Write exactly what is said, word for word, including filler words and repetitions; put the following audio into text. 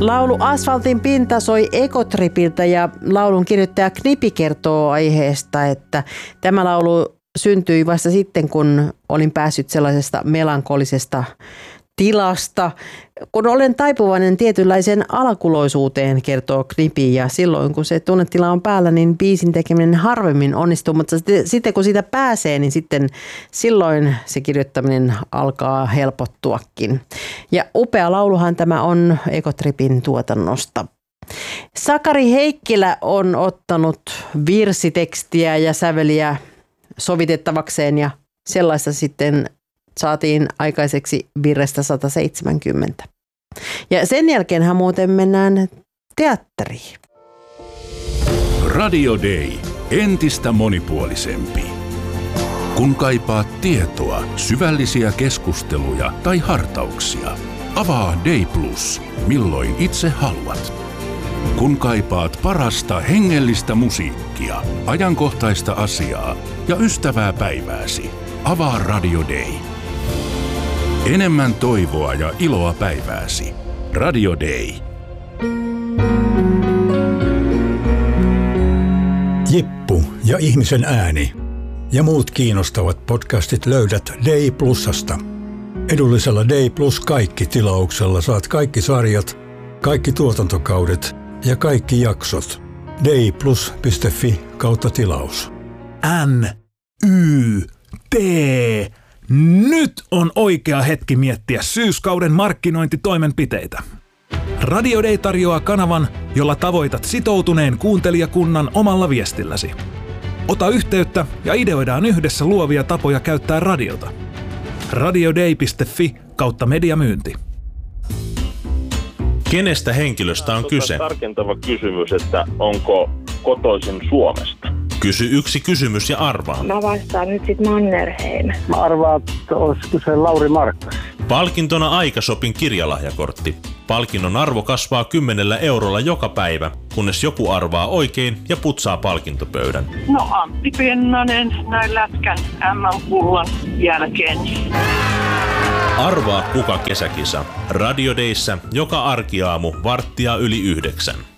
Laulu Asfaltin pinta soi Ekotripiltä ja laulun kirjoittaja Knipi kertoo aiheesta, että tämä laulu syntyi vasta sitten, kun olin päässyt sellaisesta melankolisesta tilasta. Kun olen taipuvainen tietynlaiseen alkuloisuuteen, kertoo Knipi, ja silloin kun se tunnetila on päällä, niin biisin tekeminen harvemmin onnistuu, mutta sitten kun siitä pääsee, niin sitten silloin se kirjoittaminen alkaa helpottuakin. Ja upea lauluhan tämä on Ekotripin tuotannosta. Sakari Heikkilä on ottanut virsitekstiä ja säveliä sovitettavakseen ja sellaista sitten saatiin aikaiseksi virrestä sata seitsemänkymmentä. Ja sen jälkeenhän muuten mennään teatteriin. Radio Day. Entistä monipuolisempi. Kun kaipaat tietoa, syvällisiä keskusteluja tai hartauksia, avaa Day Plus, milloin itse haluat. Kun kaipaat parasta hengellistä musiikkia, ajankohtaista asiaa ja ystävää päivääsi, avaa Radio Day. Enemmän toivoa ja iloa päivääsi. Radio Day. Jippu ja ihmisen ääni ja muut kiinnostavat podcastit löydät Day Plusasta. Edullisella Day Plus kaikki tilauksella saat kaikki sarjat, kaikki tuotantokaudet ja kaikki jaksot. dayplus piste fi kautta tilaus. N Y T. Nyt on oikea hetki miettiä syyskauden markkinointitoimenpiteitä. Radio Day tarjoaa kanavan, jolla tavoitat sitoutuneen kuuntelijakunnan omalla viestilläsi. Ota yhteyttä ja ideoidaan yhdessä luovia tapoja käyttää radiota. radioday piste fi kautta mediamyynti. Kenestä henkilöstä on kyse? Tarkentava kysymys, että onko kotoisin Suomesta? Kysy yksi kysymys ja arvaa. Mä vastaan nyt sit Mannerheim. Mä arvaan, että olisiko se Lauri Markkas. Palkintona Aikashopin kirjalahjakortti. Palkinnon arvo kasvaa kymmenellä eurolla joka päivä, kunnes joku arvaa oikein ja putsaa palkintopöydän. No Antti Pennanen näin lätkän M M-kullan jälkeen. Arvaa kuka kesäkisa. Radio Dayssä joka arkiaamu varttia yli yhdeksän.